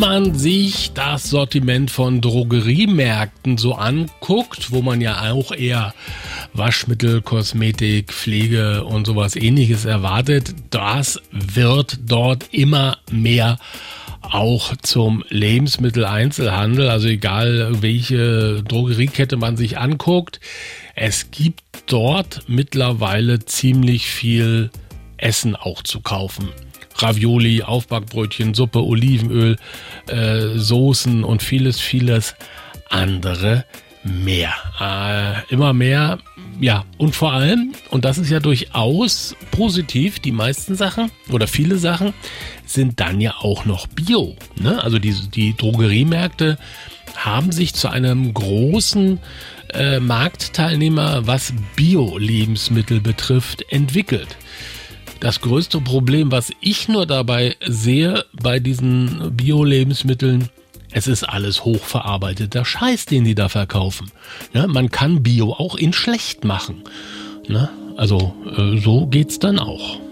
man sich das Sortiment von Drogeriemärkten so anguckt, wo man ja auch eher Waschmittel, Kosmetik, Pflege und sowas Ähnliches erwartet, das wird dort immer mehr auch zum Lebensmitteleinzelhandel, also egal welche Drogeriekette man sich anguckt, es gibt dort mittlerweile ziemlich viel Essen auch zu kaufen. Ravioli, Aufbackbrötchen, Suppe, Olivenöl, Soßen und vieles andere mehr. Immer mehr, ja, und vor allem, und das ist ja durchaus positiv, die meisten Sachen oder viele Sachen sind dann ja auch noch Bio. Ne? Also die Drogeriemärkte haben sich zu einem großen Marktteilnehmer, was Bio-Lebensmittel betrifft, entwickelt. Das größte Problem, was ich nur dabei sehe bei diesen Bio-Lebensmitteln, es ist alles hochverarbeiteter Scheiß, den die da verkaufen. Ja, man kann Bio auch in schlecht machen. Ne? Also so geht's dann auch.